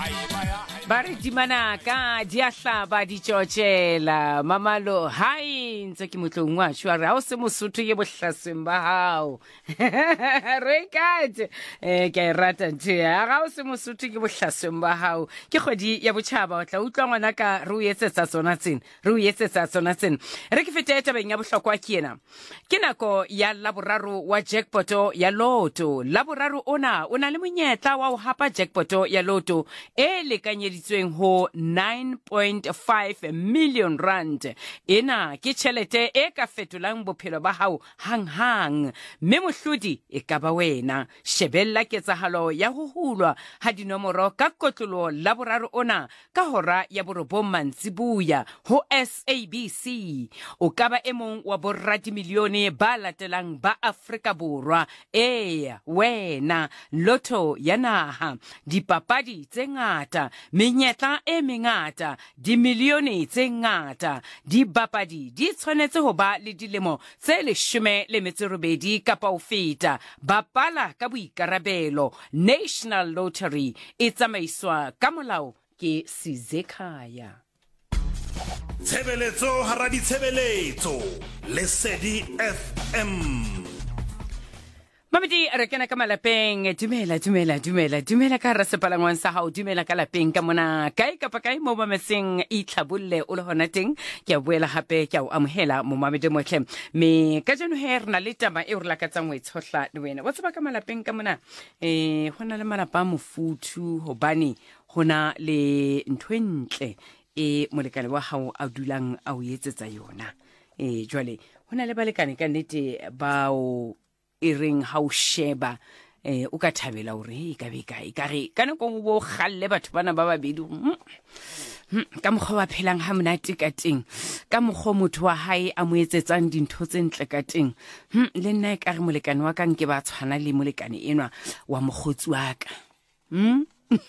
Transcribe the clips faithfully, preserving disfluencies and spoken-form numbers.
Bari dimana ka diahla ba di tjotjela mamalo hai ntse ke motlong wa shwa ra o se mosotho ye bohlasweng ba hao rekat eh ke rata ntse ga o se mosotho ke bohlasweng ba hao ke kgodi ya botjhaba o tla utlwa ngwana ka re o etsetsa tsona tsena re o etsetsa tsona tsena re ke fete tabeng ya bohlokwa ke ena ke nako ya laboraro wa jackpot ya loto laboraro ona ona le monyetla wa ho hapa jackpot ya loto e lekanye ho nine point five million rand ena ke tšhelete e ka fetolang bophelo ba hao hang hang mme mohlodi e ka ba wena shebella ketsahalo ya ho hulwa ha dinomoro ka kotlolo la boraro ona ka hora ya borobong mantsibuya ho S A B C o ka ba emong wa borradi milione ba latelang ba Afrika Borwa e wena loto ya naha dipapadi tse ngata menyetla e mengata di milione tse ngata di bapadi di tshwanetse ho ba le dilemo tse leshome le metso robedi kapa ho feta bapala ka boikarabelo National Lottery e tsamaiswa ka molao ke Sizekhaya Tshebeletso hara di tshebeletso Lesedi F M Mamadi re kena ka malapeng dumela dumela dumela dumela ka ra sepalangwang sa hao dumela ka lapeng ka mona kae kapa kae mo mametseng e tlhabolle o le hona teng ke a boela hape ke a o amohela mo mamedi motlhe me ka jeno he rena le taba e re lakatsang o e tshohla le wena wa tseba ka malapeng ka mona eh hona le malapa mofuthu hobane hona le ntwentle e molekane wa hao a dulang a o etsetsa yona eh jwale hona le balekane ka nnete ba o ireng ha o sheba eh o ka thabela hore e ka be kae ka re kana go bo khalle batho bana ba babedi ka mokgwa ba phelang ha monate ka teng ka mokgwa motho wa hae a mo etsetsang dintho tse ntle ka teng le nna e ka re molekane wa ka nke ba tshwana le molekane enwa wa mogotsi wa ka hm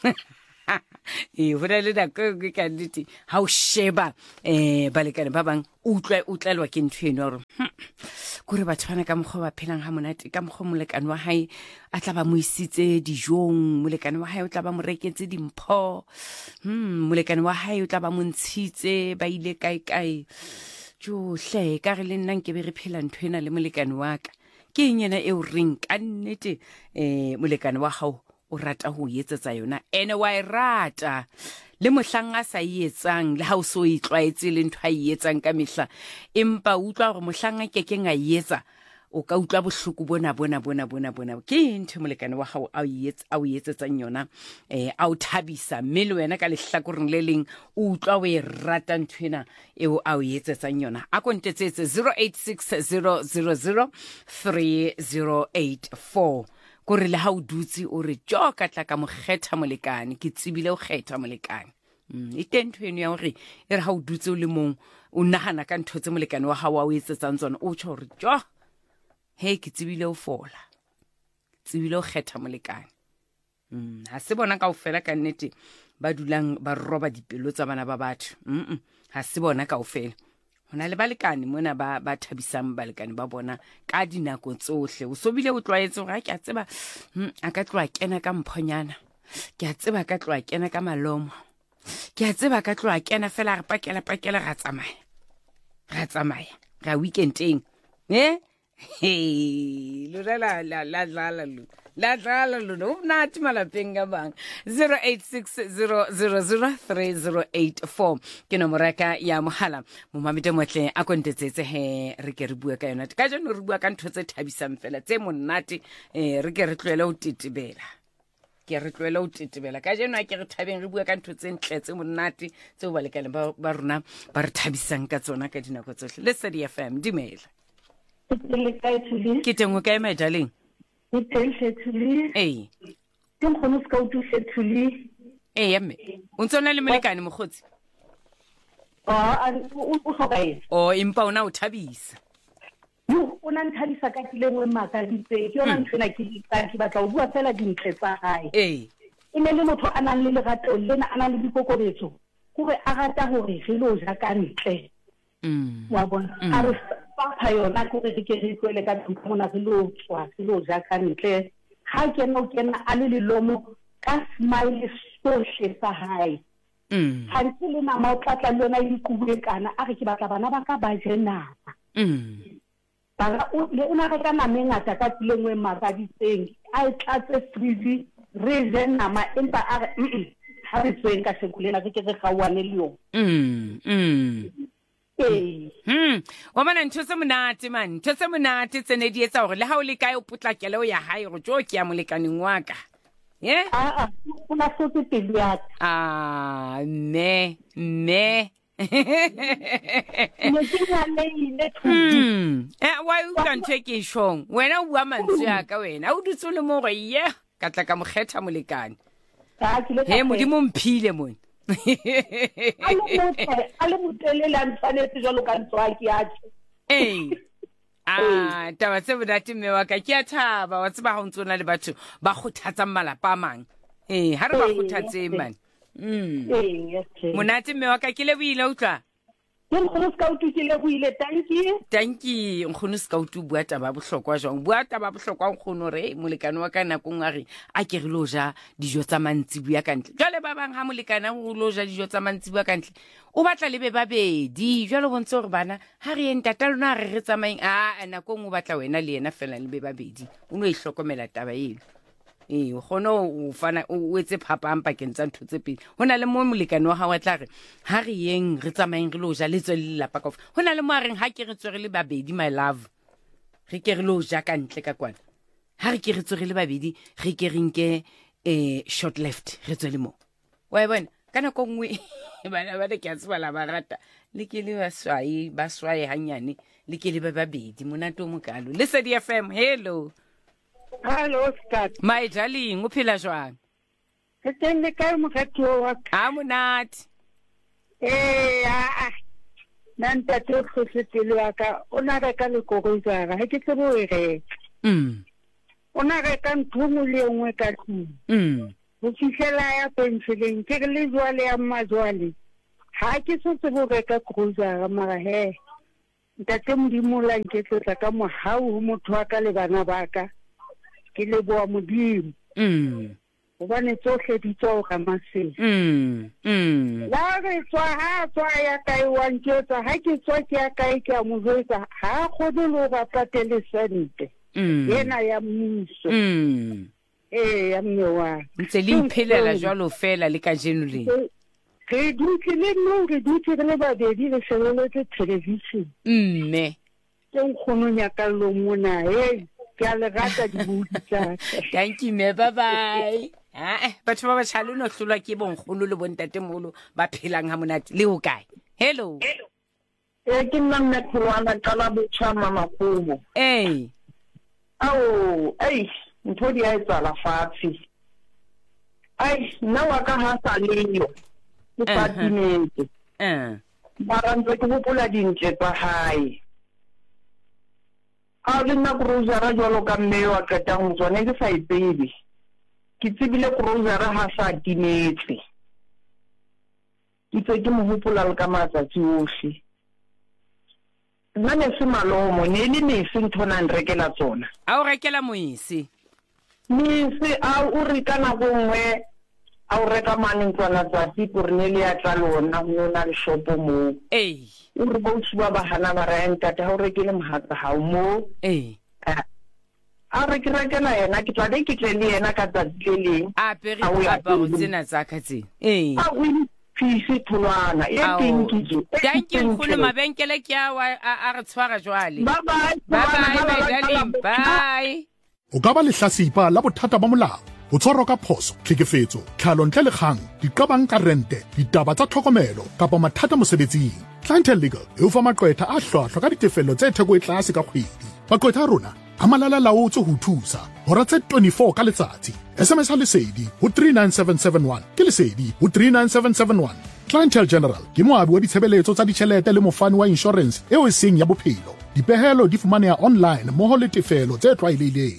e hona le da go ka diti ha o sheba eh balekane ba bang utlwa utlelwa ke ntho eno hore gore batho bana ka mokgwa ba phelang ha monate ka mokgwa molekane wa hae a tla ba mo isitse dijong molekane wa hae o tla ba mo reketse dimpho hm molekane wa hae o tla ba mo ntshitse ba ile kae kae jo hle ka re le nna ke be re phela ntho ena le molekane wa ka ke nyena e o ring ka nnete eh molekane wa hao o rata ho etsetsa yona ene wa irata le mohlang a sa etsang le ha o so itlwaetse le ntho a etsang ka mehla empa utlwa gore mohlang a kekeng a etsa o ka utlwa bohloko bona bona bona bona bona ke ntho molekane wa hao a etsa a etsetsang yona eh a o thabisa mme le wena ka lehlakoreng le leng o utlwa o e rata nthwena eo a o etsetsang yona a kontetsetse zero eight six zero zero zero three zero eight four gore le ha o dutse o re jo ka tla ka mo kgetha molekane ke tsibile o kgetha molekane mm e teng ntho eno ya hore e re ha o dutse o le mong o nahana ka ntho tse molekane wa hao a o etsetsang tsona o tsho re jo he ke tsibile o fola tsibile o kgetha molekane mm ha se bona kaofela ka nnete ba dulang ba roba dipelo tsa bana ba batho mm ha se bona kaofela hona le balekane mona ba ba thabisang balekane ba bona ka dinako tsohle o sobile o tlwaetse ga ke a tseba a ka tloa kena ka mphonyana ke a tseba ka tloa kena ka malomo ke a tseba ka tloa kena fela re pakela pakela ga tsamaya ga tsamaya ga weekendeng eh hey lo la la la la la lo la la la lo na timala penga bang zero eight six zero zero zero three zero eight four ke no moreka ya mohala mo mamete motle a kontetsetse he re ke re bua ka yona ka jeno re bua ka ntho tse thabisang fela tse monate eh re ke re tlwele o titibela ke re tlwele o titibela ka jeno a ke re thabeng re bua ka ntho tse ntle tse monate tse o balekane ba ba rona ba re thabisang ka tsona ka dinako tsohle Lesedi F M dimela ke tengwe ka ema darling eh ke mkhono ska o tshethuli eh yame o ntsona le molekane mogotsi ah o hlokae o impa ona o thabisa yo o nang thabisa ka dilengwe maka ditse ke yona ntsena ke ditaki batla o bua fela dintle tsa hae eh ine le motho a nang le lerato lena a nang le dikokobetso gore a rata hore re lo ja ka ntle mm wa bona a re pa yona gore re ke re tlwele ka mona re lo tswa re lo ja ka ntle ha ke no kena a le lelomo ka smile sohle sa hae mm hantse le nama o tlatla le yona e kuwe kana a re ke batla bana ba ka ba je nama mm ba o le una ka kana mengata ka tsilengwe makaditseng a tlatse freeze re je nama empa a re ha re tsweng ka sekulela ke ke re gawane le yo mm mm eh Hmm, wa mana ntho se monate man, ntho se monate tsene di etsa hore le ha o le kae o potlakela o ya hae go tjo ke ya molekaneng wa ka. Ye? a a una sotse pelo ya Ah, me, me. ne ke na le ile Hmm, eh wa u ka ntho ke shong. Wena o bua mantswe ya ka wena. O dutse le mo go ye, ka tla ka mo kgetha molekane. a ke le He modimo mphile mone. a le motse a le motele la ntshwanetse jalo ka ntswaki a tse Eh. Ah, taba tse bonate mme wa ka ke a thaba wa tseba ha o ntsona le batho ba kgothatsa malapa a mang. Eh, ha re ba kgothatse man. Mm. eh yes Monate mme wa ka ke le buile utlwa. ke mo ska o tukile go ile tanki Tanki nkgono ska o tu bua taba bohlokwa jwang. Bua taba bohlokwa nkgono re molekane wa ka nako ngwa re a ke re lo ja dijo tsa mantsibuya ka ntle. Jwale ba bang ha molekane o lo ja dijo tsa mantsibuya ka ntle. O batla le be babedi jwale bontse hore bana ha re entata lona re re tsamaeng a nako ngwe o batla wena le yena fela le be babedi. O no e hlokomela taba eno. Eh, gono o fana o etse phapang pakeng tsa ntho tse pedi. Hona le mo molekane wa ha wa tla re ha re yeng re tsamaeng re lo ja le tswe le lapa ka. Hona le mo a reng ha ke re tswe re le babedi my love. Re ke re lo ja ka ntle ka kwana. Ha re ke re tswe re le babedi re ke re nke eh short left re tswe le mo. Wa bona kana ko ngwe bana ba ke a tseba la ba rata le ke le ba swai ba swai hanyane le ke le ba babedi monato mo kalo. Le se di F M hello. Hello, Scott. My darling, o phela jwang? Ke teng le kae mokgatlo wa ka? Ha monate. Eh, a a. Nanta tlo khosetselo ya ka. Ona re ka le korojara. Ha ke tsebo e re. Mm. Ona re ka nthumo le nngwe ka tlung. Mm. Ho fihlela ya pensileng ke re le jwale ya mmajwale. Ha ke se tsebo re ka korojara mara he. Ntate modimo la nketsetsa ka mohau ho motho wa ka le bana ba ka. Ke le boa modimo Mm. hobane tsohle di tswa ka maseng Mm. Mm. la re tswa ha tswa ya kae wa nketsa ha ke tswa ke ya kae ke a mo jwetsa ha kgone le ba patele sente Mm. yena ya mmuso Mm. eh ya mme wa Ntse le iphelela jwalo fela le ka jeno le. re dutse le no re dutse re le babedi re shebeletse television Mme. ke nkgono nyakallo mona hey ke a le rata di budi tsa Thank you me bye bye. Ah, batho ba ba tshalo no hlolwa ke bonkgono le bontatemolo ba phelang ha monate le ho kae. Hello. eh ke nna nna tholwana qala botshama makumo Eh. ao ei ntho di a etsala fatshe ai nna wa ka ha sa leyo ke patinetse Eh. ba rantse ke hopola dintle tsa hae a le nna grocery jwalo ka mme wa qetang ho tsone ke sa itsebe ke tsebile grocery ha sa tinetse ke tse ke mo hopola le ka matsatsi ohle nna ne se malomo ne le ne se nthona nrekela tsona A o rekela moise. Misi a o re kana go nngwe a o reka mane tswana tsa tipore ne le ya tla lona go na le shopo mo Eh. o re bo tsuba ba hana ba ra enta ta o rekile mohatsa ha mo Eh. a re ke rekela yena ke tla de ke tle le yena ka tsa dileng A pere ka ba go tsena tsa ka tse. Eh. a o pisi tholwana e teng ke je Thank you nkgono mabenkele ke a wa- a a re tshwara jwale. bye bye Bye bye my darling. Bye. O ka ba lehlasipa la bothata ba molao o tshwarwa ka phoso tlhekefetso tlhalo ntle le kgang diqabang ka rente ditaba tsa tlhokomelo kapa mathata mosebetsing Clientele Legal e o fa maqwetha a hlwahlwa ka ditefello tse theko e tlase ka kgwedi maqwetha a rona a malala laotswe ho thusa hora tse twenty-four ka letsatsi S M S ha lesedi ho three nine seven seven one ke lesedi ho three nine seven seven one Clientele General ke moabi wa ditshebeletso tsa ditjhelete le mofani wa insurance eo e seng ya bophelo dipehelo di fumaneha online mmoho le tefelo tse tlwaelehileng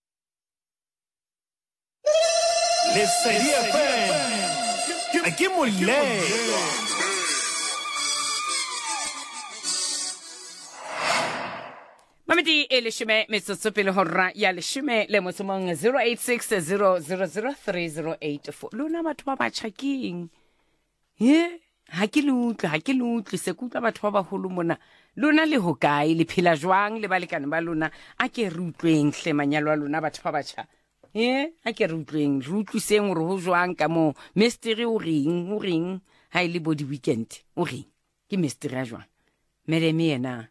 Lesedi F M. Ke molelo. Mami Mamadi e leshome metsotso pele hora ya leshome le motsomong zero eight six zero zero zero three zero eight four. Lona batho ba batjhaking. Ye, ha ke lutla, ha ke lutla se kutla batho ba baholo mona. Lona le hokae le phela jwang le balekane ba lona a ke re utlweng hle manyalo a lona batho ba batjha. Ye, a ke re utlweng, re utlwiseng hore ho jwang ka mo mystery o reng, o reng ha ile bo di weekend, o reng. Ke mystery a jwang. Mereme yena.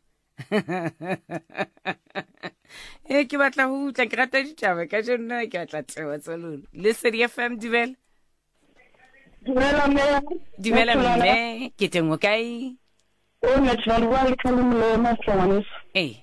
Eh ke batla ho utla ke rata ditaba ka jona ke batla tsewa tsololo le Lesedi F M Dumela Dumela me Dumela me ke teng o kae o natural wa le khalumle mahlangano eh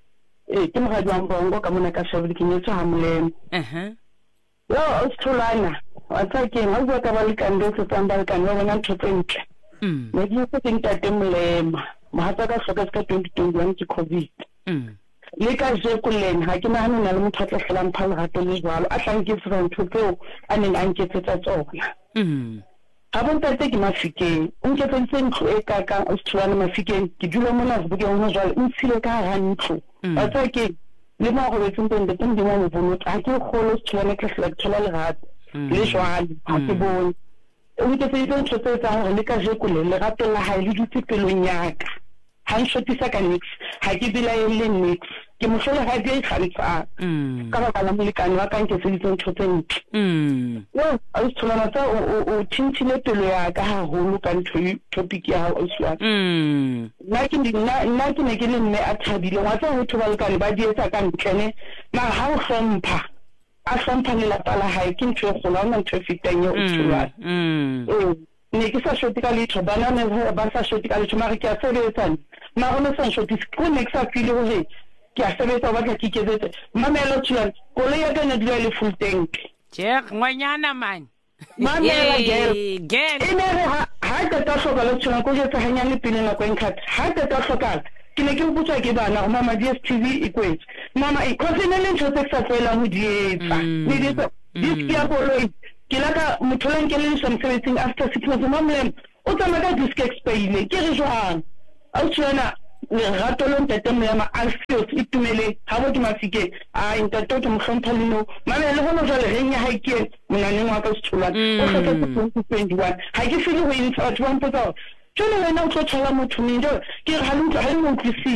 eh ke mo ga bongo ka mona ka shebile ke nyetsa hamle aha yo o stulana wa tsake ha bua ka ba le kande se tsamba ka no bona ntotsentle mm me di se teng tate molema mohatsa ka hloka ska twenty twenty-one ke covid mm le ka je kuleng ha ke nahane na le motho a tlhahlelang phalo gato le jwalo a tlang ke tsela ntho tseo a neng a nketsetsa tsona mm ha bontate ke mafikeng o nketseditse ntlo e ka ka Australia mafikeng ke dula mona go bukeng ho jwalo o tshile ka ha ntlo ba tsa ke le mo go betseng teng teng di mo bono a ke kholo Australia ke hla thola le gato le jwalo ha ke bone o nketseditse ntlo tse tsa hore le ka je kuleng le gato la ha le dutse pelong yaka ha nshotisa ka nix ha ke bila le nix ke mo hlola ha di khalitsa mm ka ba la molekane wa ka nke se ditse ntho tse ntle mm yo a se tshola tsa o o tshintshile pelo ya ka ha holo ka ntho topic ya o swa mm nna ke nna nna ke ne ke le nne a thabile wa tsa ho thoba le ka le ba di etsa ka ntlene ma ha o hlompha a hlompha le la pala ha ke ntho e kgola ona ntho e fitang yo o tshola mm eh ne ke sa shoti ka letho bana ne ba sa shoti ka letho mara ke a sebetsa ma rona sa shoti ko ne ke sa file ho he ke a sebetsa ba ka ke ketsetse mamelo tswela kole ya ka ne dula le full tank je ngwanyana man mamela girl girl ene ha ha ka ta hloka le tswela ko jetsa hanyane pele na ko enkhat ha ka ta hloka ke ne ke botsa ke bana mama D S T V e kwetse mama e khosene le ntho tse sa tswela ho di etsa ne di tsa di ya koloi ke la ka motho le nke le something after six months mamela o tsama ka disc explain ke re jwang a tswela rato lo ntete mama alfios itumele ha bo ke mafike a intento ke mohlompha le no mama le hono jale re nya ha ke monaneng wa ka sithula o kgetsa twenty twenty-one ha ke file ho intsha batho ba mpotsa tsone wena o tlo tshala motho ndo ke ha lo ha lo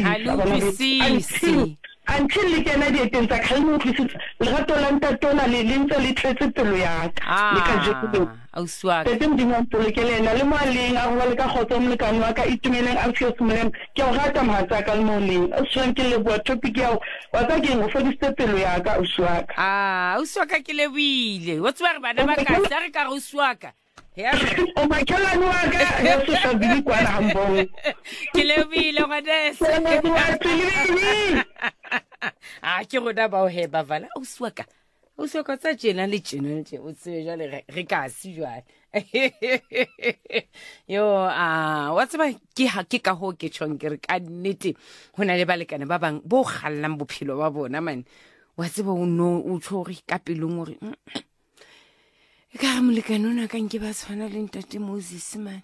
nkwisisa until le kena di eteng tsa khalmo tlisitsa le gato la ntatona le lentse le tletse pelo ya ka le ka jeko au swa tete ndimo ntole ke lena le maleng a go le ka khotso molekane wa ka itumeleng a fios molem ke o gata mahatsa ka le moleng o swang ke le bua topic ya wa ka ke ngo fodiste pelo ya ka o swa ah au swa ka ke le buile o tswa re bana ba ka tsa re ka go swa ka o makhelane wa ka ya se shabili kwa na mbong ke le buile ngwadese ah ke go da ba o he ba vala o swa ka o swa ka tsa tjena le tjena le o tse jale re ka si jwale yo ah what's ba ke ha ke ka ho ke tshong ke re ka nnete hona le balekane ba bang bo kgallang bophelo ba bona man wa tseba o no o tshore ka pelong hore ka molekane ona ka nke ba tshwana le ntate Moses man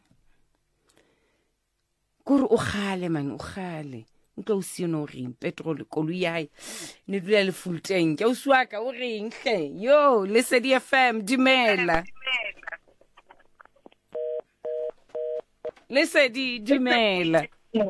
kore o khale man o khale ntlo o sino reng petrol koloi ya ne dula le full tank o swaka o reng hle yo Lesedi F M Dumela Lesedi Dumela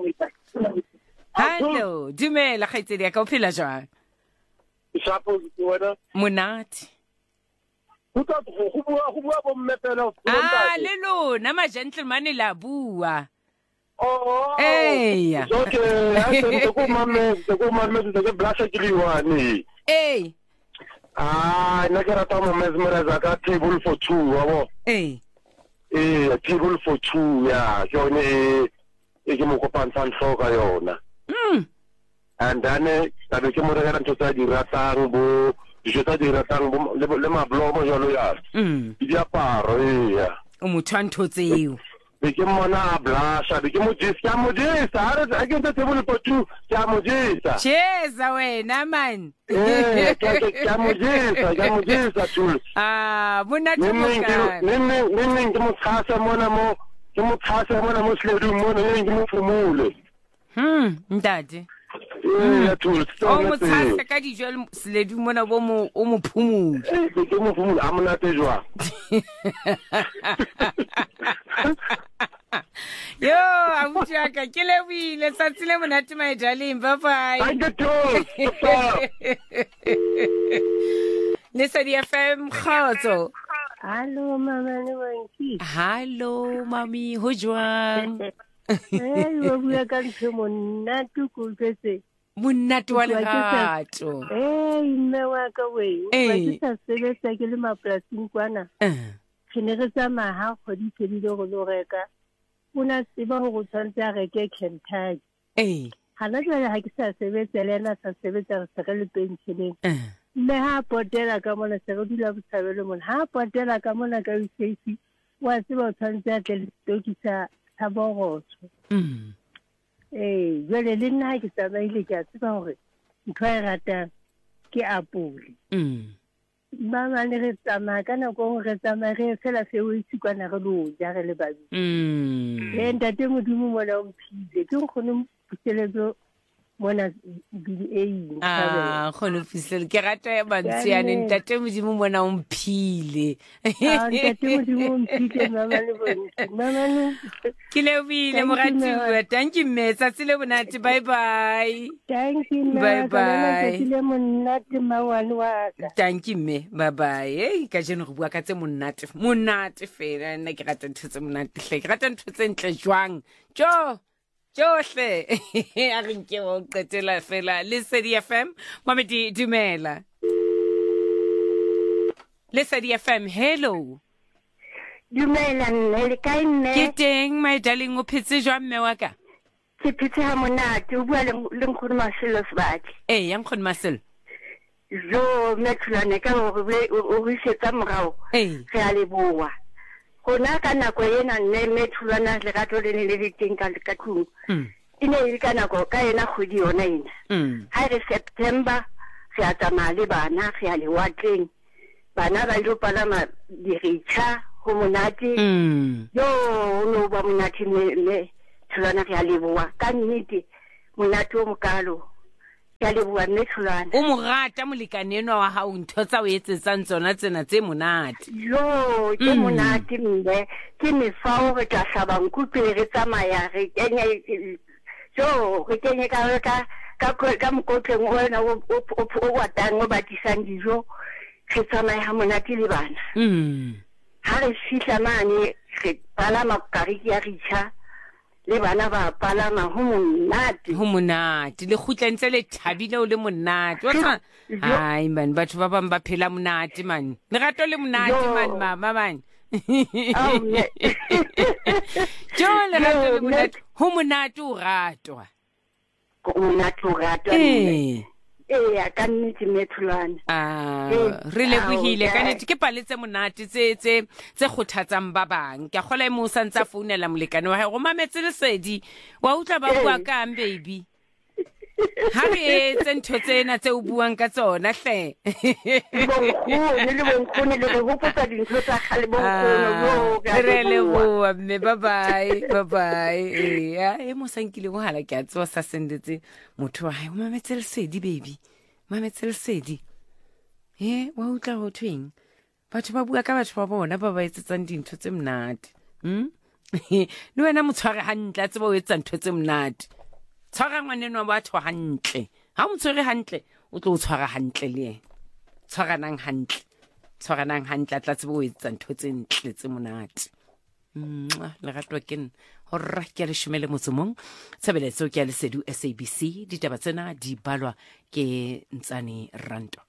hallo Dumela khaitsedi ya ka o phela jwang shapo wena monate Uta go bua go bua bo mmepela ah le lona ma gentleman la bua oh eh okay aso go mame go mame go blasha ke liwane eh ah na ke rata mo mesmera za ka table for two wabo eh eh table for two ya jone e ke mo kopantsang hloka yona mm and then ta be ke mo rega ntse tsa di ratang bo je t'a di ratang le le mablomo jalo ya mm di aparo ya o mothanto tseo be ke mona blasha be ke mo jisa mo jisa ha re a ke ntse table for two ya mo jisa cheza wena man eh ke ke mo jisa ke mo jisa tul ah bona tloka nne nne ke mo tsasa mona mo ke mo tsasa mona mo sledu mona nne ke mo fumule hmm ndadi Eh, tools. o mo tshasa ka dijo seledi mona bo mo o mo phumula Eh, ke mo phumula a monate jwang. yo abuti ya ka ke lebile tsatsi le monate my darling bye bye I get toast. Lesedi F M khotso Hello, Mama Lewanki. hello mami ho jwang Eh, wa bua ka ntho monate ko tsetse. monate wa lerato Eh, mme wa ka we. Eh. Wa ke sa sebetsa ke le mapolasing kwana. Eh, Ke ne re tsamaya kgwedi tshedile go lo reka. O na tseba go tshwantse a reke Kentucky. eh Hana jwale ha ke sa sebetsa le ena sa sebetsa re sa ka le pensioneng. eh Mme ha potela ka mona se re dula botshabelo mona. Ha potela ka mona ka usesi. Wa tseba o tshwantse a tle le stokisa sa borotso. mm Eh, jwale le nna ha ke tsamaile ke a tseba hore ntho e ratang ke apole. mm Mama ne re tsamaya ka nako nngwe re tsamaya re fela feo itse kwana re lo ja re le babedi. mm Eh, ntate modimo mona o mphile ke nkgone mpuseletso mona bili e eng ah khona ofisele ke rata ya bantsiane ntate modimo mona o mphile ah ntate modimo o mphile mama le bone mama le ke lebile moratiwa thank you mme tsatsi le bonate bye bye thank you Bye bye. ke le monate mawani wa ka thank you mme bye bye hey ka jeno go bua ka tse monate monate fela nna ke rata ntho tse monate hle ke rata ntho tse ntle jwang jo johle a re nke o qetela fela Lesedi F M mamedi dumela Lesedi F M hello dumela nne le kae nne ke teng my darling o phetse jwa mme wa ka ke phetse ha monate o bua le le nkgono Masilo sebaki eh yang khona masel jo metulane ka o re o re setsa morao eh re a leboa gona ka nako ena nne metulana le gato le le le teng ka ka tlung mm ine e ka nako ka ena kgwedi yona ena mm ha re September re a tsamaya le bana re a le watleng bana ba ile palama diricha go monate mm yo no ba monate me me tulana re a leboa ka nnete monate o mokalo ya leboa mme tulana o mo rata molekanenwa wa hao ntho tsa o etsetsang tsona tsena tse monate yo ke monate mme ke mefao re tla hlabang kupe re tsamaya re kenye jo re kenye ka ka ka ka mokotleng wena o o watang o batisang dijo re tsamaya ha monate le bana mm ha re fihla mane re palama kariki ya richa le bana ba palama ho monate ho monate le khutlantse le thabile o le monate wa tsana ai man batho ba bang ba phela monate man le gato le monate man mama man Au, ne. jo le gato le No, monate ho monate o ratwa Ko monate o ratwa eh eh a ka nnete methulana ah Eh, re lebohile au, ka yeah. nete ke paletse monate tse tse tse khothatsang ba bang ke gola mo sa ntsa founela molekane wa hae go mametse Lesedi wa utla ba bua kang baby ha re etse ntho tsena tse o buang ka tsona hle bonkgono le bonkgono le re hopotsa dintho tsa kgale bonkgono bo Ah, re leboa mme bye bye bye bye eh ya e mo sankile go hala ke a tsewa sa sendetse motho wa hae o mametse Lesedi baby mametse Lesedi eh wa utla go tweng batho ba bua ka batho ba bona ba ba etsetsang dintho tse monate hm le wena motshware hantle a tseba o etsa ntho tse monate tshwara ngwanenwa batho hantle ha mo tshwere hantle o tlo o tshwara hantle le yena tshwaranang hantle tshwaranang hantle a tla tsebe o etsa ntho tse ntle tse monate mwa le ratwa ke nna horra ke le shumele motsomong tshebeletso ke ya Lesedi S A B C ditaba tsena di balwa ke Ntsane Ranto.